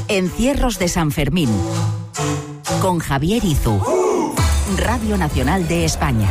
Encierros de San Fermín. Con Javier Izu. Radio Nacional de España.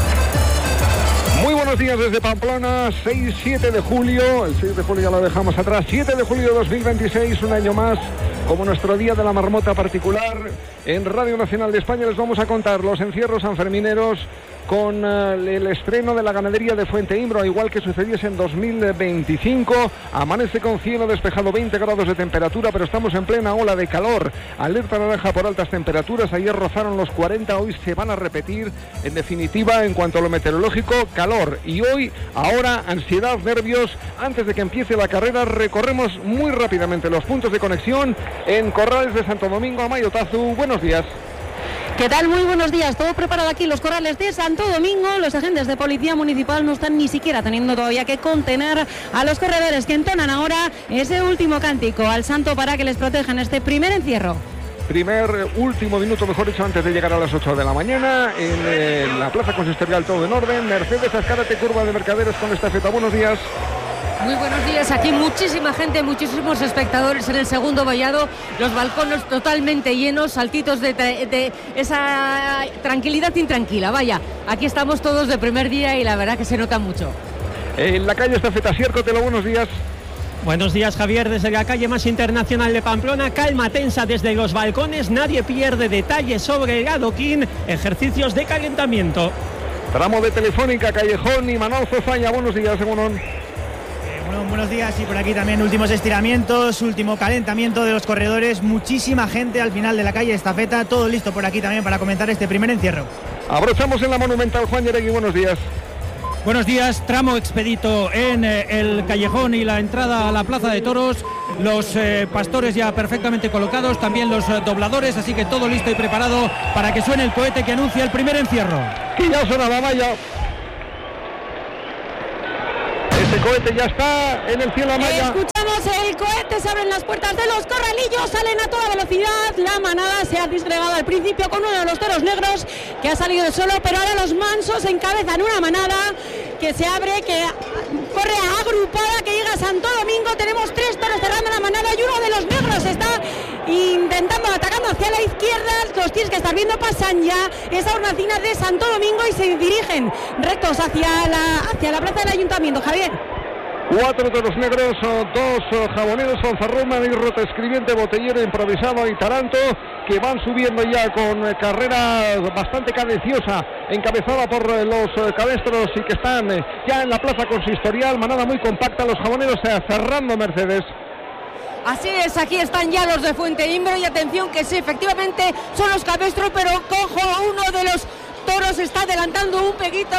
Muy buenos días desde Pamplona, 6-7 de julio, el 6 de julio ya lo dejamos atrás, 7 de julio de 2026, un año más, como nuestro día de la marmota particular. En Radio Nacional de España les vamos a contar los encierros sanfermineros con el estreno de la ganadería de Fuente Imbro, igual que sucediese en 2025. Amanece con cielo despejado, 20 grados de temperatura, pero estamos en plena ola de calor. Alerta naranja por altas temperaturas, ayer rozaron los 40, hoy se van a repetir. En definitiva, en cuanto a lo meteorológico, calor. Y hoy, ahora, ansiedad, nervios. Antes de que empiece la carrera, recorremos muy rápidamente los puntos de conexión en Corrales de Santo Domingo. Amayo Tazu, buenos días. ¿Qué tal? Muy buenos días. Todo preparado aquí en los Corrales de Santo Domingo. Los agentes de policía municipal no están ni siquiera teniendo todavía que contener a los corredores que entonan ahora ese último cántico al santo para que les protejan este primer encierro. Último minuto, mejor dicho, antes de llegar a las 8 de la mañana. En la plaza consistorial todo en orden. Mercedes Azcárate, curva de Mercaderes con estafeta. Buenos días. Muy buenos días, aquí muchísima gente, muchísimos espectadores en el segundo vallado, los balcones totalmente llenos, saltitos de esa tranquilidad intranquila, vaya, aquí estamos todos de primer día y la verdad que se nota mucho. En la calle Estafeta, Siércotelo, buenos días. Buenos días, Javier, desde la calle más internacional de Pamplona, calma tensa desde los balcones, nadie pierde detalles sobre el adoquín, ejercicios de calentamiento. Tramo de Telefónica, Callejón y Manuel Zozaya, buenos días, Egunon. Buenos días, y por aquí también últimos estiramientos, último calentamiento de los corredores, muchísima gente al final de la calle Estafeta, todo listo por aquí también para comenzar este primer encierro. Abrochamos en la Monumental, Juan Yeregui, buenos días. Buenos días, tramo expedito en el callejón y la entrada a la plaza de toros, los pastores ya perfectamente colocados, también los dobladores, así que todo listo y preparado para que suene el cohete que anuncia el primer encierro. Y ya suena la malla. Ese cohete ya está en el cielo amaya. Escuchamos el cohete, se abren las puertas de los corralillos, salen a toda velocidad. La manada se ha disgregado al principio con uno de los toros negros que ha salido solo, pero ahora los mansos encabezan una manada que se abre, que corre agrupada, que llega a Santo Domingo. Tenemos 3 toros cerrando la manada y uno de los negros está intentando, atacando hacia la izquierda. Los tienes que estar viendo, pasan ya esa hornacina de Santo Domingo y se dirigen rectos hacia la plaza del ayuntamiento. Javier. 4 toros negros, 2 jaboneros, fanfarrón, Rota Escribiente, Botellero, Improvisado y Taranto, que van subiendo ya con carrera bastante cadenciosa, encabezada por los cabestros y que están ya en la plaza consistorial. Manada muy compacta, los jaboneros cerrando Mercedes. Así es, aquí están ya los de Fuente Imbro y atención que sí, efectivamente son los cabestros, pero cojo, uno de los toros está adelantando un pequito,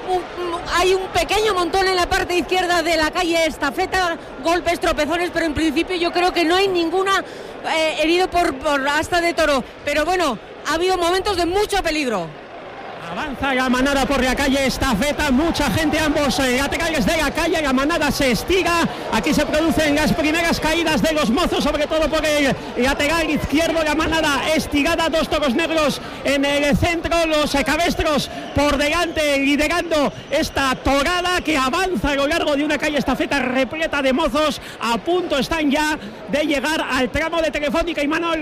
hay un pequeño montón en la parte izquierda de la calle Estafeta, golpes, tropezones, pero en principio yo creo que no hay ninguna herido por asta de toro, pero bueno, ha habido momentos de mucho peligro. Avanza la manada por la calle Estafeta, mucha gente, ambos laterales de la calle, la manada se estiga, aquí se producen las primeras caídas de los mozos, sobre todo por el lateral izquierdo, la manada estigada, 2 toros negros en el centro, los cabestros por delante liderando esta torada que avanza a lo largo de una calle Estafeta repleta de mozos, a punto están ya de llegar al tramo de Telefónica. Y Manol,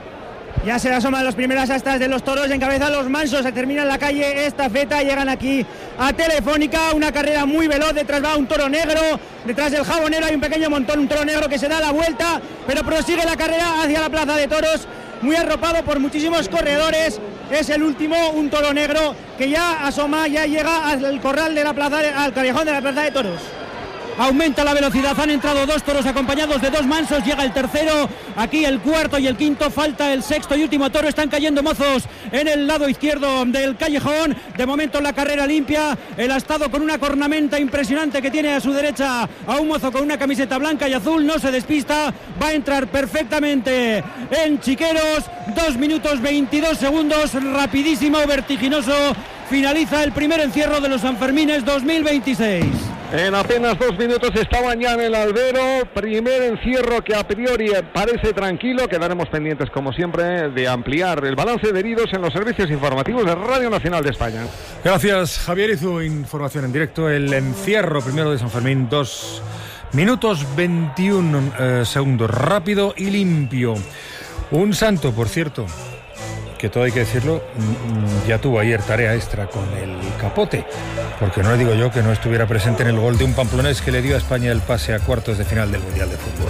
ya se asoman las primeras astas de los toros, encabezan los mansos, se termina en la calle Estafeta, llegan aquí a Telefónica, una carrera muy veloz, detrás va un toro negro, detrás del jabonero hay un pequeño montón, un toro negro que se da la vuelta, pero prosigue la carrera hacia la plaza de toros, muy arropado por muchísimos corredores, es el último, un toro negro que ya asoma, ya llega al corral de la plaza, al callejón de la plaza de toros. Aumenta la velocidad, han entrado 2 toros acompañados de 2 mansos, llega el tercero, aquí el cuarto y el quinto, falta el sexto y último toro, están cayendo mozos en el lado izquierdo del callejón, de momento la carrera limpia, el astado con una cornamenta impresionante que tiene a su derecha a un mozo con una camiseta blanca y azul, no se despista, va a entrar perfectamente en Chiqueros, 2 minutos 22 segundos, rapidísimo, vertiginoso, finaliza el primer encierro de los Sanfermines 2026. En apenas 2 minutos estaban ya en el albero, primer encierro que a priori parece tranquilo. Quedaremos pendientes, como siempre, de ampliar el balance de heridos en los servicios informativos de Radio Nacional de España. Gracias, Javier Izu. Información en directo, el encierro primero de San Fermín Minutos 21 segundos, rápido y limpio. Un santo, por cierto, que todo hay que decirlo, ya tuvo ayer tarea extra con el capote, porque no le digo yo que no estuviera presente en el gol de un pamplonés que le dio a España el pase a cuartos de final del Mundial de Fútbol.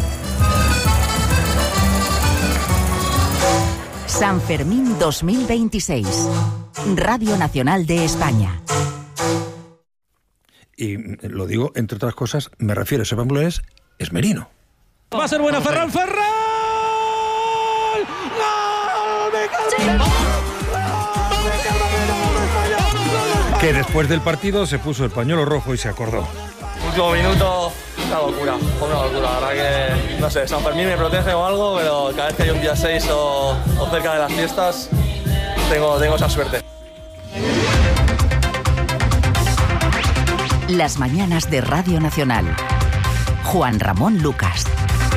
San Fermín 2026. Radio Nacional de España. Y lo digo, entre otras cosas, me refiero a ese pamplonés, es merino. Va a ser buena Ferran. Que después del partido se puso el pañuelo rojo y se acordó. Último minuto, una locura, la verdad que, no sé, San Fermín me protege o algo, pero cada vez que hay un día 6 o cerca de las fiestas, tengo esa suerte. Las mañanas de Radio Nacional. Juan Ramón Lucas.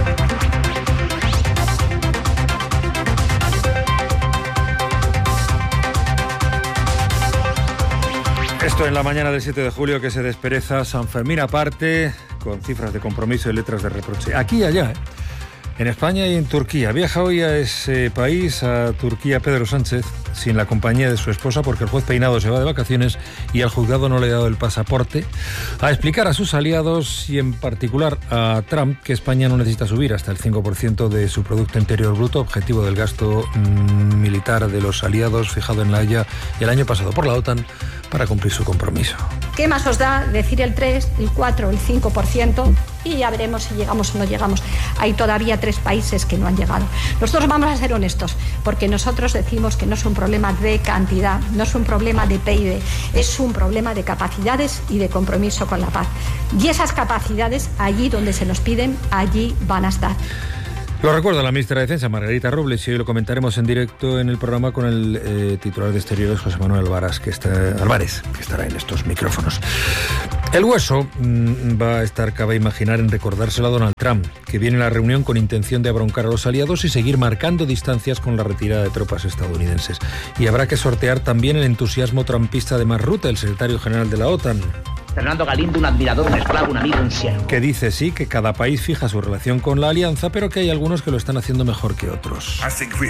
Esto en la mañana del 7 de julio que se despereza San Fermín aparte, con cifras de compromiso y letras de reproche. Aquí y allá, en España y en Turquía. Viaja hoy a ese país, a Turquía, Pedro Sánchez, sin la compañía de su esposa, porque el juez Peinado se va de vacaciones y al juzgado no le ha dado el pasaporte, a explicar a sus aliados y en particular a Trump que España no necesita subir hasta el 5% de su Producto Interior Bruto, objetivo del gasto militar de los aliados fijado en La Haya el año pasado por la OTAN, para cumplir su compromiso. ¿Qué más os da decir el 3, el 4, el 5%? Y ya veremos si llegamos o no llegamos. Hay todavía 3 países que no han llegado. Nosotros vamos a ser honestos, porque nosotros decimos que no es un problema de cantidad, no es un problema de PIB, es un problema de capacidades y de compromiso con la paz. Y esas capacidades, allí donde se nos piden, allí van a estar. Lo recuerda la ministra de Defensa, Margarita Robles, y hoy lo comentaremos en directo en el programa con el titular de Exteriores, José Manuel Álvarez, que estará en estos micrófonos. El hueso va a estar, cabe imaginar, en recordárselo a Donald Trump, que viene a la reunión con intención de abroncar a los aliados y seguir marcando distancias con la retirada de tropas estadounidenses. Y habrá que sortear también el entusiasmo trumpista de Mark Rutte, el secretario general de la OTAN. Fernando Galindo, un admirador, un esclavo, un amigo, un siervo. Que dice sí, que cada país fija su relación con la alianza, pero que hay algunos que lo están haciendo mejor que otros.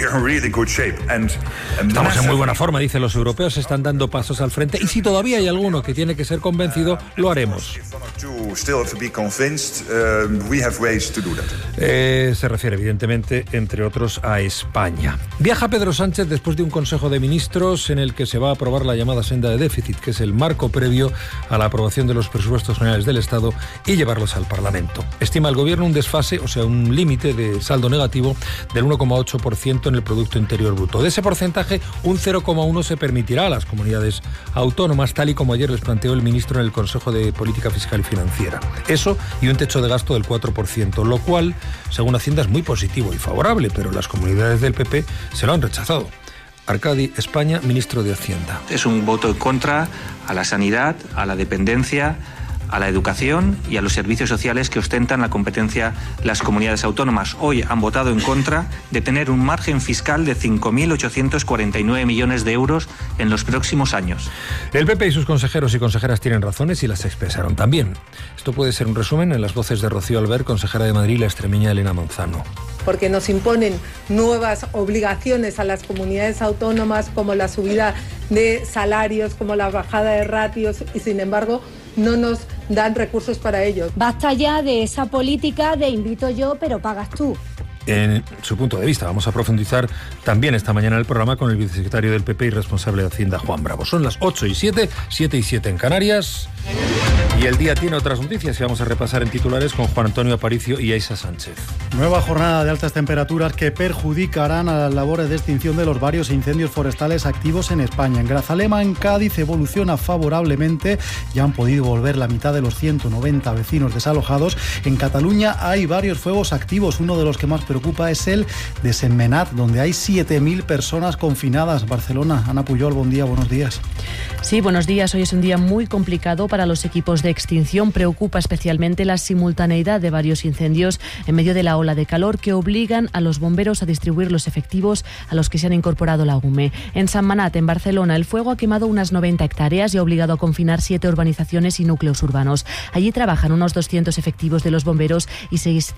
Estamos en muy buena forma, dicen los europeos, están dando pasos al frente y si todavía hay alguno que tiene que ser convencido, lo haremos. Se refiere evidentemente, entre otros, a España. Viaja Pedro Sánchez después de un Consejo de Ministros en el que se va a aprobar la llamada senda de déficit, que es el marco previo a la aprobación de los presupuestos generales del Estado y llevarlos al Parlamento. Estima el Gobierno un desfase, o sea, un límite de saldo negativo del 1,8% en el Producto Interior Bruto. De ese porcentaje, un 0,1% se permitirá a las comunidades autónomas, tal y como ayer les planteó el ministro en el Consejo de Política Fiscal y Financiera. Eso y un techo de gasto del 4%, lo cual, según Hacienda, es muy positivo y favorable, pero las comunidades del PP se lo han rechazado. Arcadi España, ministro de Hacienda. Es un voto en contra a la sanidad, a la dependencia, a la educación y a los servicios sociales que ostentan la competencia las comunidades autónomas. Hoy han votado en contra de tener un margen fiscal de 5.849 millones de euros en los próximos años. El PP y sus consejeros y consejeras tienen razones y las expresaron también. Esto puede ser un resumen en las voces de Rocío Albert, consejera de Madrid, y la extremeña Elena Manzano. Porque nos imponen nuevas obligaciones a las comunidades autónomas, como la subida de salarios, como la bajada de ratios, y sin embargo no nos dan recursos para ello. Basta ya de esa política de invito yo, pero pagas tú. En su punto de vista, vamos a profundizar también esta mañana en el programa con el vicesecretario del PP y responsable de Hacienda, Juan Bravo. Son las 8:07, 7:07 en Canarias. Y el día tiene otras noticias y vamos a repasar en titulares con Juan Antonio Aparicio y Aisa Sánchez. Nueva jornada de altas temperaturas que perjudicarán a las labores de extinción de los varios incendios forestales activos en España. En Grazalema, en Cádiz, evoluciona favorablemente. Ya han podido volver la mitad de los 190 vecinos desalojados. En Cataluña hay varios fuegos activos. Uno de los que más preocupa es el de Sentmenat, donde hay 7.000 personas confinadas. Barcelona, Ana Puyol, buen día, buenos días. Sí, buenos días. Hoy es un día muy complicado para los equipos de extinción. Preocupa especialmente la simultaneidad de varios incendios en medio de la ola de calor que obligan a los bomberos a distribuir los efectivos a los que se han incorporado la UME. En Sentmenat, en Barcelona, el fuego ha quemado unas 90 hectáreas y ha obligado a confinar 7 urbanizaciones y núcleos urbanos. Allí trabajan unos 200 efectivos de los bomberos y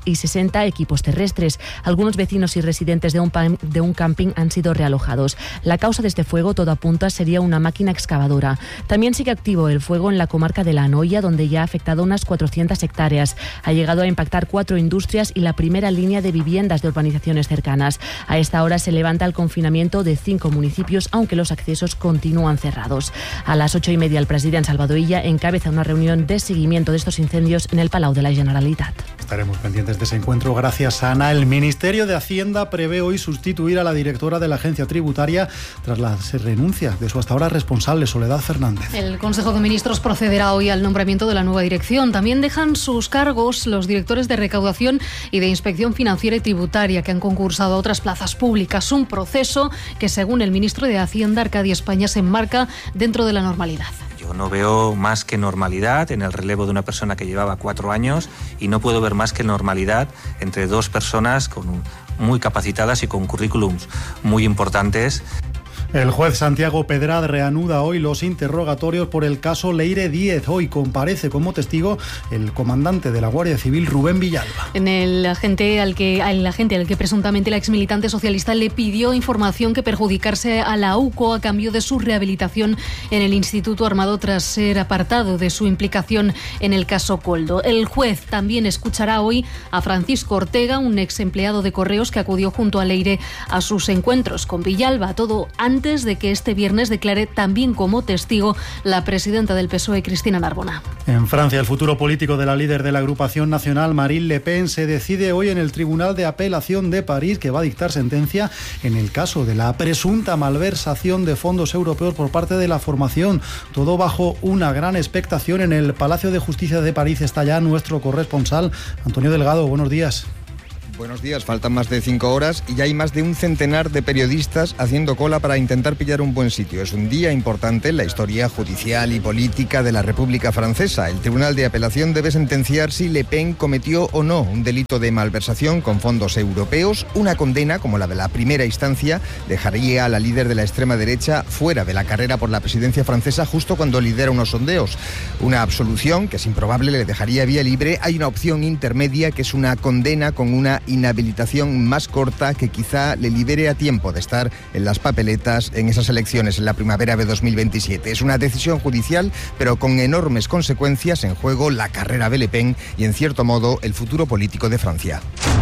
60 equipos terrestres. Algunos vecinos y residentes de un camping han sido realojados. La causa de este fuego, todo apunta, sería una máquina excavadora. También sigue activo el fuego en la comarca de La Anoia, donde ya ha afectado unas 400 hectáreas. Ha llegado a impactar 4 industrias y la primera línea de viviendas de urbanizaciones cercanas. A esta hora se levanta el confinamiento de 5 municipios, aunque los accesos continúan cerrados. A las 8:30 el presidente Salvador Illa encabeza una reunión de seguimiento de estos incendios en el Palau de la Generalitat. Estaremos pendientes de ese encuentro. Gracias, Ana. El Ministerio de Hacienda prevé hoy sustituir a la directora de la agencia tributaria tras la renuncia de su hasta ahora responsable, Soledad Fernández. El Consejo de Ministros procederá hoy al nombramiento de la nueva dirección. También dejan sus cargos los directores de recaudación y de inspección financiera y tributaria que han concursado a otras plazas públicas. Un proceso que, según el ministro de Hacienda, Arcadia España, se enmarca dentro de la normalidad. Yo no veo más que normalidad en el relevo de una persona que llevaba 4 años y no puedo ver más que normalidad entre 2 personas muy capacitadas y con currículums muy importantes. El juez Santiago Pedrad reanuda hoy los interrogatorios por el caso Leire Díez. Hoy comparece como testigo el comandante de la Guardia Civil, Rubén Villalba. El agente al que presuntamente la exmilitante socialista le pidió información que perjudicase a la UCO a cambio de su rehabilitación en el Instituto Armado tras ser apartado de su implicación en el caso Koldo. El juez también escuchará hoy a Francisco Ortega, un ex empleado de Correos que acudió junto a Leire a sus encuentros con Villalba. Todo antes de que este viernes declare también como testigo la presidenta del PSOE, Cristina Narbona. En Francia, el futuro político de la líder de la agrupación nacional, Marine Le Pen, se decide hoy en el Tribunal de Apelación de París, que va a dictar sentencia en el caso de la presunta malversación de fondos europeos por parte de la formación. Todo bajo una gran expectación. En el Palacio de Justicia de París está ya nuestro corresponsal, Antonio Delgado. Buenos días. Buenos días, faltan más de 5 horas y ya hay más de un centenar de periodistas haciendo cola para intentar pillar un buen sitio. Es un día importante en la historia judicial y política de la República Francesa. El Tribunal de Apelación debe sentenciar si Le Pen cometió o no un delito de malversación con fondos europeos. Una condena, como la de la primera instancia, dejaría a la líder de la extrema derecha fuera de la carrera por la presidencia francesa justo cuando lidera unos sondeos. Una absolución, que es improbable, le dejaría vía libre. Hay una opción intermedia, que es una condena con una inhabilitación más corta que quizá le libere a tiempo de estar en las papeletas en esas elecciones en la primavera de 2027. Es una decisión judicial, pero con enormes consecuencias. En juego la carrera de Le Pen y, en cierto modo, el futuro político de Francia.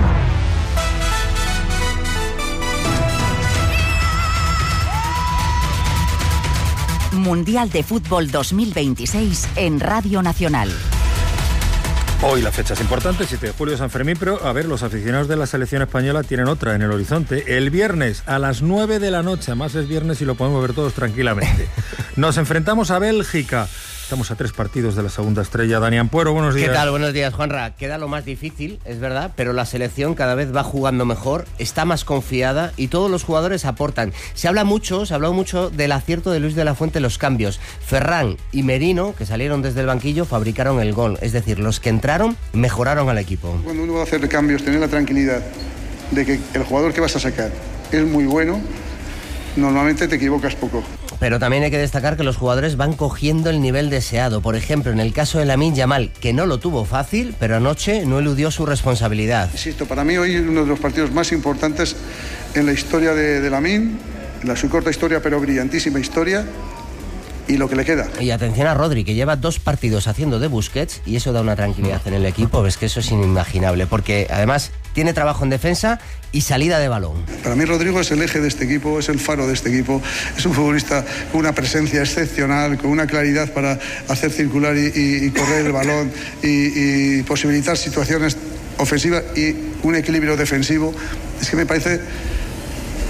Mundial de Fútbol 2026 en Radio Nacional. Hoy la fecha es importante, 7 de julio, San Fermín, pero a ver, los aficionados de la selección española tienen otra en el horizonte. El viernes a las 9 de la noche, además es viernes y lo podemos ver todos tranquilamente. Nos enfrentamos a Bélgica. Estamos a 3 partidos de la segunda estrella. Dani Ampuero, buenos días. ¿Qué tal? Buenos días, Juanra. Queda lo más difícil, es verdad, pero la selección cada vez va jugando mejor, está más confiada y todos los jugadores aportan. Se ha hablado mucho del acierto de Luis de la Fuente en los cambios. Ferran y Merino, que salieron desde el banquillo, fabricaron el gol. Es decir, los que entraron mejoraron al equipo. Cuando uno va a hacer cambios, tener la tranquilidad de que el jugador que vas a sacar es muy bueno, normalmente te equivocas poco. Pero también hay que destacar que los jugadores van cogiendo el nivel deseado. Por ejemplo, en el caso de Lamine Yamal, que no lo tuvo fácil, pero anoche no eludió su responsabilidad. Insisto, para mí hoy es uno de los partidos más importantes en la historia de Lamine, en su corta historia, pero brillantísima historia. Y lo que le queda. Y atención a Rodri, que lleva 2 partidos haciendo de Busquets, y eso da una tranquilidad en el equipo. Ves que eso es inimaginable, porque además tiene trabajo en defensa y salida de balón. Para mí Rodrigo es el eje de este equipo, es el faro de este equipo, es un futbolista con una presencia excepcional, con una claridad para hacer circular y correr el balón y posibilitar situaciones ofensivas y un equilibrio defensivo. Es que me parece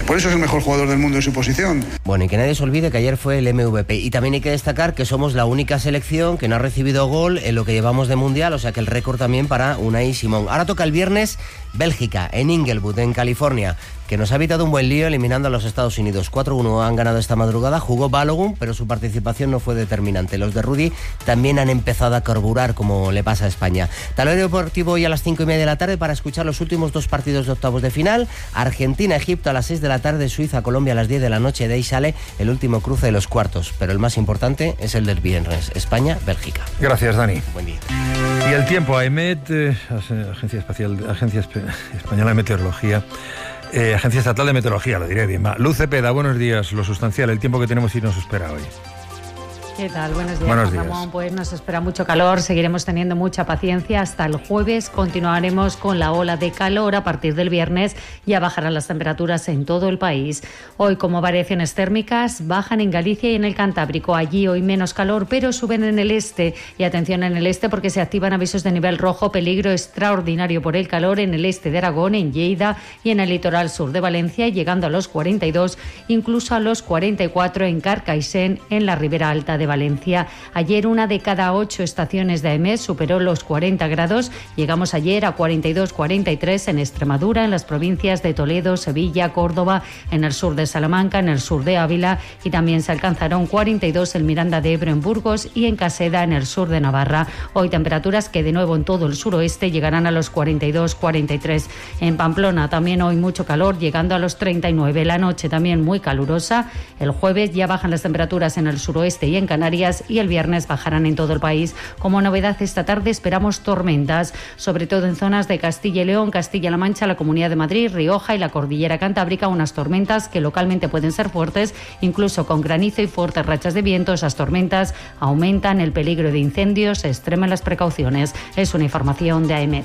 Por eso es el mejor jugador del mundo en su posición. Bueno, y que nadie se olvide que ayer fue el MVP. Y también hay que destacar que somos la única selección que no ha recibido gol en lo que llevamos de Mundial, o sea que el récord también para Unai Simón. Ahora toca el viernes Bélgica, en Inglewood, en California, que nos ha evitado un buen lío eliminando a los Estados Unidos. 4-1 han ganado esta madrugada, jugó Balogun, pero su participación no fue determinante. Los de Rudy también han empezado a carburar, como le pasa a España. Talorio deportivo hoy a las 5:30 de la tarde para escuchar los últimos 2 partidos de octavos de final. Argentina-Egipto a las 6 de la tarde, Suiza-Colombia a las 10 de la noche. De ahí sale el último cruce de los cuartos, pero el más importante es el del viernes, España-Bélgica. Gracias, Dani. Buen día. Y el tiempo, AEMET, Agencia Española de Meteorología, Agencia Estatal de Meteorología, lo diré bien. Luz Cepeda, buenos días. Lo sustancial, el tiempo que tenemos y nos espera hoy. ¿Qué tal? Buenos días, Buenos días. Ramón. Pues nos espera mucho calor, seguiremos teniendo mucha paciencia hasta el jueves, continuaremos con la ola de calor. A partir del viernes ya bajarán las temperaturas en todo el país. Hoy, como variaciones térmicas, bajan en Galicia y en el Cantábrico. Allí hoy menos calor, pero suben en el este. Y atención en el este porque se activan avisos de nivel rojo, peligro extraordinario por el calor en el este de Aragón, en Lleida y en el litoral sur de Valencia, llegando a los 42, incluso a los 44 en Carcaixent, en la Ribera Alta de Valencia. Ayer 1 de cada 8 estaciones de AEMET superó los 40 grados. Llegamos ayer a 42, 43 en Extremadura, en las provincias de Toledo, Sevilla, Córdoba, en el sur de Salamanca, en el sur de Ávila, y también se alcanzaron 42 en Miranda de Ebro, en Burgos, y en Caseda, en el sur de Navarra. Hoy temperaturas que de nuevo en todo el suroeste llegarán a los 42, 43. En Pamplona también hoy mucho calor, llegando a los 39. La noche también muy calurosa. El jueves ya bajan las temperaturas en el suroeste y en Canarias, y el viernes bajarán en todo el país. Como novedad esta tarde esperamos tormentas, sobre todo en zonas de Castilla y León, Castilla-La Mancha, la Comunidad de Madrid, Rioja y la Cordillera Cantábrica, unas tormentas que localmente pueden ser fuertes, incluso con granizo y fuertes rachas de viento. Esas tormentas aumentan el peligro de incendios, extremen las precauciones. Es una información de AEMET.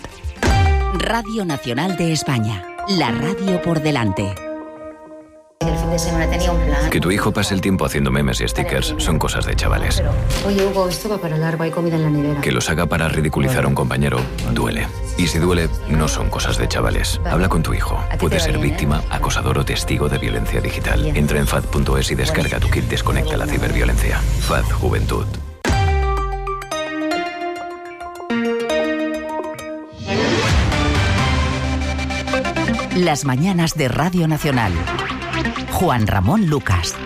Radio Nacional de España, la radio por delante. El fin de semana tenía un plan. Que tu hijo pase el tiempo haciendo memes y stickers son cosas de chavales. Oye, Hugo, esto va para largo, hay comida en la nevera. Que los haga para ridiculizar a un compañero duele. Y si duele, no son cosas de chavales. Habla con tu hijo. Puede ser víctima, acosador o testigo de violencia digital. Entra en FAD.es y descarga tu kit Desconecta la ciberviolencia. FAD Juventud. Las mañanas de Radio Nacional. Juan Ramón Lucas.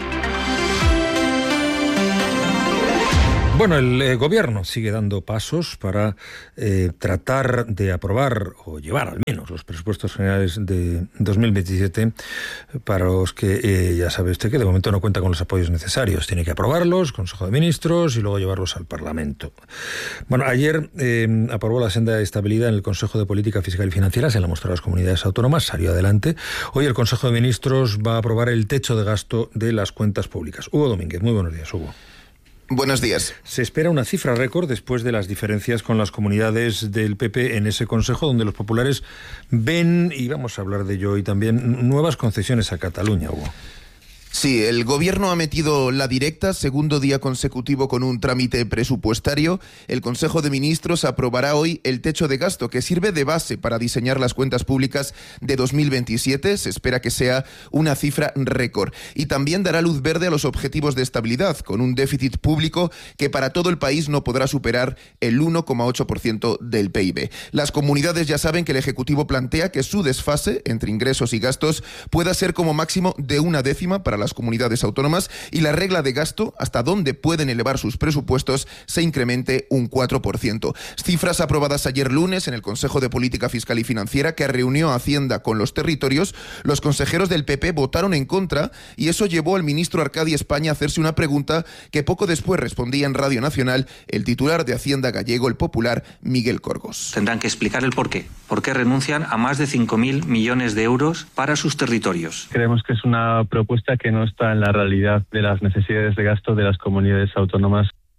Bueno, el gobierno sigue dando pasos para tratar de aprobar o llevar al menos los presupuestos generales de 2027, para los que ya sabe usted que de momento no cuenta con los apoyos necesarios. Tiene que aprobarlos, Consejo de Ministros, y luego llevarlos al Parlamento. Bueno, ayer aprobó la senda de estabilidad en el Consejo de Política Fiscal y Financiera, se la mostró a las comunidades autónomas, salió adelante. Hoy el Consejo de Ministros va a aprobar el techo de gasto de las cuentas públicas. Hugo Domínguez, muy buenos días, Hugo. Buenos días. Se espera una cifra récord después de las diferencias con las comunidades del PP en ese consejo, donde los populares ven, y vamos a hablar de ello hoy también, nuevas concesiones a Cataluña, Hugo. Sí, el gobierno ha metido la directa, segundo día consecutivo con un trámite presupuestario. El Consejo de Ministros aprobará hoy el techo de gasto, que sirve de base para diseñar las cuentas públicas de 2027. Se espera que sea una cifra récord. Y también dará luz verde a los objetivos de estabilidad, con un déficit público que para todo el país no podrá superar el 1,8% del PIB. Las comunidades ya saben que el Ejecutivo plantea que su desfase entre ingresos y gastos pueda ser como máximo de 1/10 para las comunidades autónomas, y la regla de gasto, hasta dónde pueden elevar sus presupuestos, se incremente un 4%. Cifras aprobadas ayer lunes en el Consejo de Política Fiscal y Financiera, que reunió a Hacienda con los territorios. Los consejeros del PP votaron en contra, y eso llevó al ministro Arcadi España a hacerse una pregunta que poco después respondía en Radio Nacional el titular de Hacienda gallego, el popular Miguel Corgos. Tendrán que explicar el porqué. ¿Por qué renuncian a más de 5.000 millones de euros para sus territorios? Creemos que es una propuesta que no está en la realidad de las necesidades de gasto de las comunidades autónomas.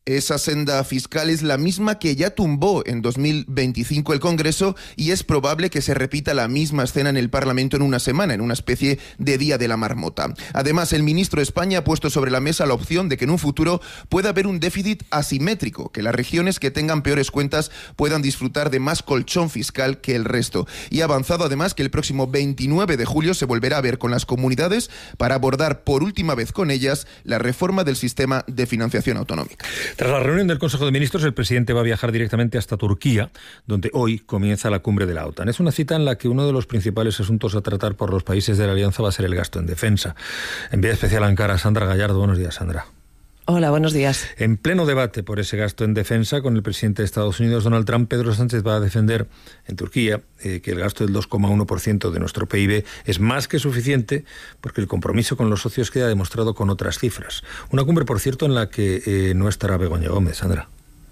Esa senda fiscal es la misma que ya tumbó en 2025 el Congreso y es probable que se repita la misma escena en el Parlamento en una semana, en una especie de Día de la Marmota. Además, el ministro de España ha puesto sobre la mesa la opción de que en un futuro pueda haber un déficit asimétrico, que las regiones que tengan peores cuentas puedan disfrutar de más colchón fiscal que el resto. Y ha avanzado además que el próximo 29 de julio se volverá a ver con las comunidades para abordar por última vez con ellas la reforma del sistema de financiación autonómica. Tras la reunión del Consejo de Ministros, el presidente va a viajar directamente hasta Turquía, donde hoy comienza la cumbre de la OTAN. Es una cita en la que uno de los principales asuntos a tratar por los países de la alianza va a ser el gasto en defensa. Envía especial a Ankara, Sandra Gallardo. Buenos días, Sandra. Hola, buenos días. En pleno debate por ese gasto en defensa con el presidente de Estados Unidos, Donald Trump, Pedro Sánchez va a defender en Turquía que el gasto del 2,1% de nuestro PIB es más que suficiente porque el compromiso con los socios queda demostrado con otras cifras. Una cumbre, por cierto, en la que no estará Begoña Gómez, Sandra.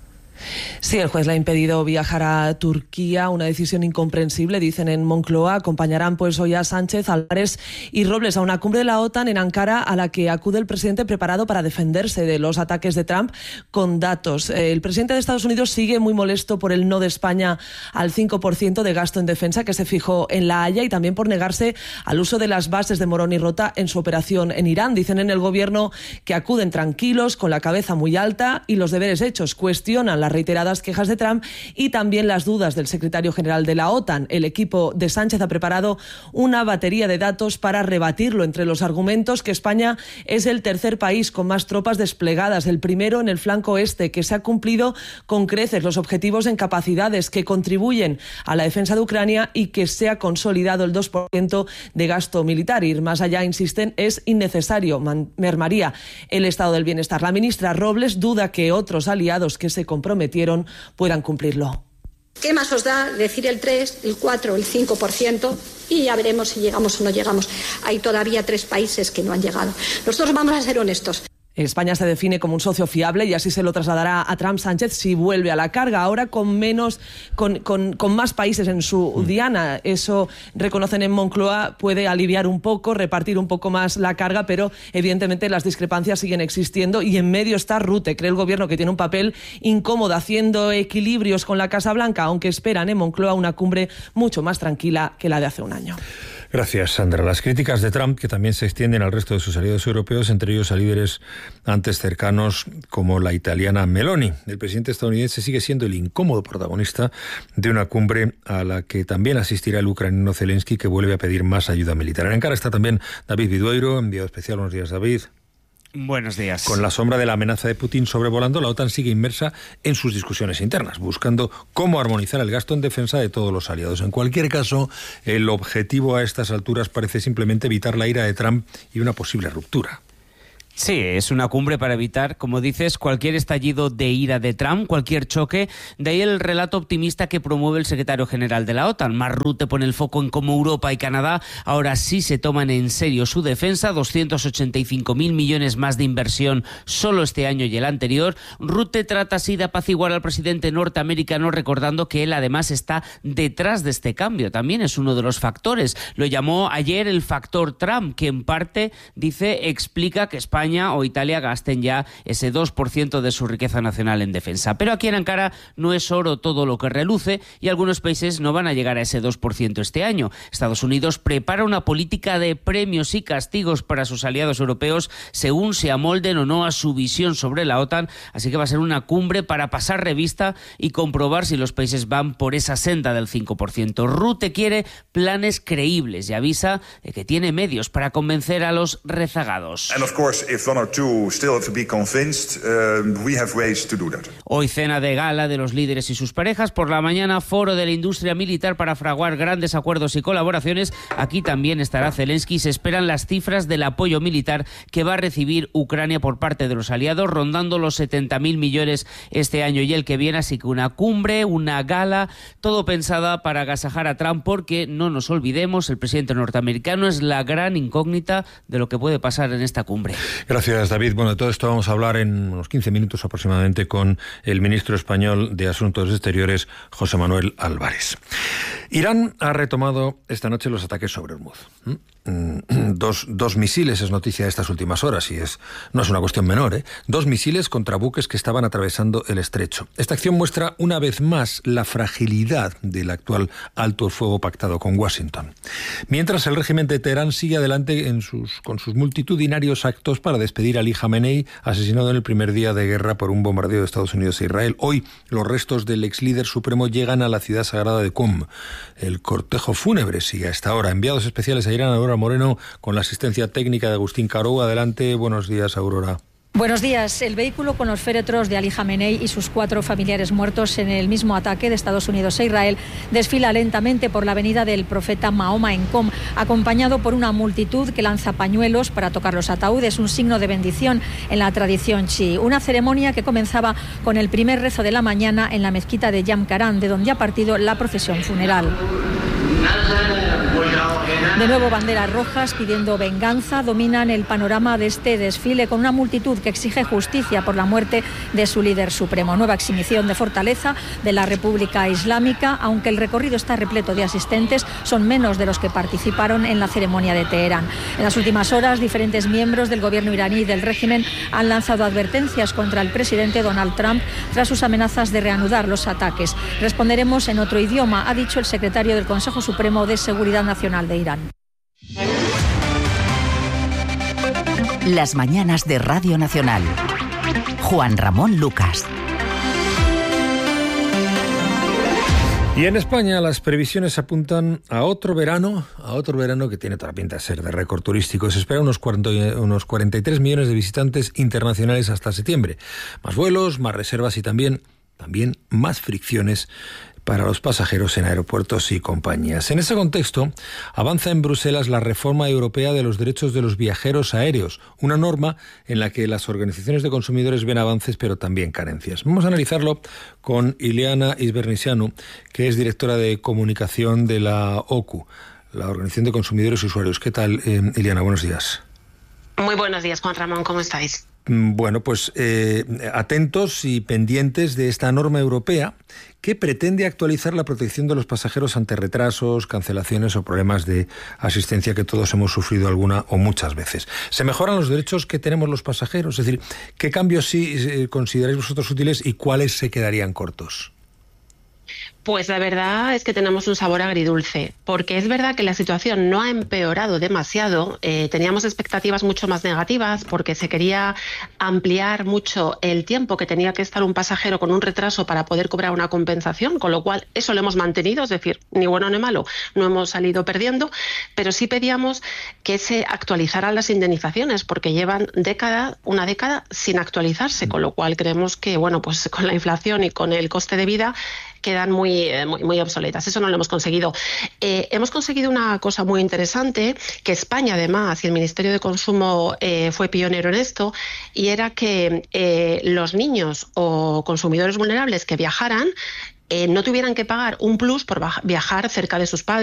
Sí, el juez le ha impedido viajar a Turquía, una decisión incomprensible, dicen en Moncloa. Acompañarán pues hoy a Sánchez, Álvarez y Robles a una cumbre de la OTAN en Ankara a la que acude el presidente preparado para defenderse de los ataques de Trump con datos. El presidente de Estados Unidos sigue muy molesto por el no de España al 5% de gasto en defensa que se fijó en La Haya y también por negarse al uso de las bases de Morón y Rota en su operación en Irán. Dicen en el gobierno que acuden tranquilos, con la cabeza muy alta y los deberes hechos. Cuestionan las reiteradas quejas de Trump y también las dudas del secretario general de la OTAN. El equipo de Sánchez ha preparado una batería de datos para rebatirlo. Entre los argumentos, que España es el tercer país con más tropas desplegadas, el primero en el flanco este, que se ha cumplido con creces los objetivos en capacidades que contribuyen a la defensa de Ucrania y que se ha consolidado el 2% de gasto militar. Ir más allá, insisten, es innecesario, mermaría el estado del bienestar. La ministra Robles duda que otros aliados que se comprometieron puedan cumplirlo. ¿Qué más os da decir el 3, el 4, el 5%? Y ya veremos si llegamos o no llegamos. Hay todavía 3 países que no han llegado. Nosotros vamos a ser honestos. España se define como un socio fiable y así se lo trasladará a Trump Sánchez si vuelve a la carga, ahora con más países en su diana. Eso, reconocen en Moncloa, puede aliviar un poco, repartir un poco más la carga, pero evidentemente las discrepancias siguen existiendo y en medio está Rutte. Cree el gobierno que tiene un papel incómodo haciendo equilibrios con la Casa Blanca, aunque esperan en Moncloa una cumbre mucho más tranquila que la de hace un año. Gracias, Sandra. Las críticas de Trump, que también se extienden al resto de sus aliados europeos, entre ellos a líderes antes cercanos como la italiana Meloni. El presidente estadounidense sigue siendo el incómodo protagonista de una cumbre a la que también asistirá el ucraniano Zelensky, que vuelve a pedir más ayuda militar. En Ankara está también David Vidueiro, enviado especial. Buenos días, David. Buenos días. Con la sombra de la amenaza de Putin sobrevolando, la OTAN sigue inmersa en sus discusiones internas, buscando cómo armonizar el gasto en defensa de todos los aliados. En cualquier caso, el objetivo a estas alturas parece simplemente evitar la ira de Trump y una posible ruptura. Sí, es una cumbre para evitar, como dices, cualquier estallido de ira de Trump, cualquier choque. De ahí el relato optimista que promueve el secretario general de la OTAN. Mark Rutte pone el foco en cómo Europa y Canadá ahora sí se toman en serio su defensa. 285.000 millones más de inversión solo este año y el anterior. Rutte trata así de apaciguar al presidente norteamericano, recordando que él además está detrás de este cambio. También es uno de los factores. Lo llamó ayer el factor Trump, que en parte, dice, explica que España o Italia gasten ya ese 2% de su riqueza nacional en defensa. Pero aquí en Ankara no es oro todo lo que reluce y algunos países no van a llegar a ese 2% este año. Estados Unidos prepara una política de premios y castigos para sus aliados europeos según se amolden o no a su visión sobre la OTAN, así que va a ser una cumbre para pasar revista y comprobar si los países van por esa senda del 5%. Rutte quiere planes creíbles y avisa de que tiene medios para convencer a los rezagados. Hoy cena de gala de los líderes y sus parejas. Por la mañana, foro de la industria militar para fraguar grandes acuerdos y colaboraciones. Aquí también estará Zelensky. Se esperan las cifras del apoyo militar que va a recibir Ucrania por parte de los aliados, rondando los 70.000 millones este año y el que viene. Así que una cumbre, una gala, todo pensada para agasajar a Trump, porque no nos olvidemos, el presidente norteamericano es la gran incógnita de lo que puede pasar en esta cumbre. Gracias, David. Bueno, de todo esto vamos a hablar en unos 15 minutos aproximadamente con el ministro español de Asuntos Exteriores, José Manuel Álvarez. Irán ha retomado esta noche los ataques sobre Hormuz. dos misiles, es noticia de estas últimas horas, y no es una cuestión menor, 2 misiles contra buques que estaban atravesando el estrecho. Esta acción muestra una vez más la fragilidad del actual alto el fuego pactado con Washington. Mientras, el régimen de Teherán sigue adelante con sus multitudinarios actos para despedir a Ali Jamenei, asesinado en el primer día de guerra por un bombardeo de Estados Unidos e Israel. Hoy, los restos del ex líder supremo llegan a la ciudad sagrada de Qum. El cortejo fúnebre sigue a esta hora. Enviados especiales a Irán, Aurora Moreno, con la asistencia técnica de Agustín Carou. Adelante, buenos días, Aurora. Buenos días. El vehículo con los féretros de Ali Jamenei y sus 4 familiares muertos en el mismo ataque de Estados Unidos e Israel desfila lentamente por la avenida del profeta Mahoma en Qom, acompañado por una multitud que lanza pañuelos para tocar los ataúdes, un signo de bendición en la tradición chií. Una ceremonia que comenzaba con el primer rezo de la mañana en la mezquita de Yam-Karan, de donde ha partido la procesión funeral. De nuevo, banderas rojas pidiendo venganza dominan el panorama de este desfile, con una multitud que exige justicia por la muerte de su líder supremo. Nueva exhibición de fortaleza de la República Islámica, aunque el recorrido está repleto de asistentes, son menos de los que participaron en la ceremonia de Teherán. En las últimas horas, diferentes miembros del gobierno iraní y del régimen han lanzado advertencias contra el presidente Donald Trump tras sus amenazas de reanudar los ataques. Responderemos en otro idioma, ha dicho el secretario del Consejo Supremo de Seguridad Nacional de Irán. Las mañanas de Radio Nacional. Juan Ramón Lucas. Y en España las previsiones apuntan a otro verano que tiene toda la pinta de ser de récord turístico. Se espera unos 43 millones de visitantes internacionales hasta septiembre. Más vuelos, más reservas y también más fricciones para los pasajeros en aeropuertos y compañías. En ese contexto, avanza en Bruselas la reforma europea de los derechos de los viajeros aéreos, una norma en la que las organizaciones de consumidores ven avances pero también carencias. Vamos a analizarlo con Ileana Izbernisianu, que es directora de comunicación de la OCU, la Organización de Consumidores y Usuarios. ¿Qué tal, Ileana? Buenos días. Muy buenos días, Juan Ramón. ¿Cómo estáis? Bueno, pues atentos y pendientes de esta norma europea que pretende actualizar la protección de los pasajeros ante retrasos, cancelaciones o problemas de asistencia que todos hemos sufrido alguna o muchas veces. ¿Se mejoran los derechos que tenemos los pasajeros? Es decir, ¿qué cambios sí consideráis vosotros útiles y cuáles se quedarían cortos? Pues la verdad es que tenemos un sabor agridulce, porque es verdad que la situación no ha empeorado demasiado. Teníamos expectativas mucho más negativas porque se quería ampliar mucho el tiempo que tenía que estar un pasajero con un retraso para poder cobrar una compensación, con lo cual eso lo hemos mantenido, es decir, ni bueno ni malo, no hemos salido perdiendo, pero sí pedíamos que se actualizaran las indemnizaciones porque llevan una década sin actualizarse, con lo cual creemos que, bueno, pues con la inflación y con el coste de vida quedan muy obsoletas. Eso no lo hemos conseguido. Hemos conseguido una cosa muy interesante, que España además y el Ministerio de Consumo fue pionero en esto, y era que los niños o consumidores vulnerables que viajaran no tuvieran que pagar un plus por viajar cerca de sus padres